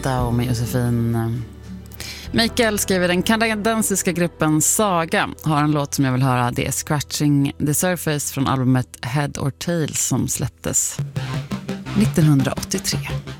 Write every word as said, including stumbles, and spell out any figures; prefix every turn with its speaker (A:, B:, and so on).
A: Lotta och med Josefin. Mikael skriver: den kanadensiska gruppen Saga har en låt som jag vill höra. Det är Scratching the Surface från albumet Head or Tails som släpptes nittonhundraåttiotre.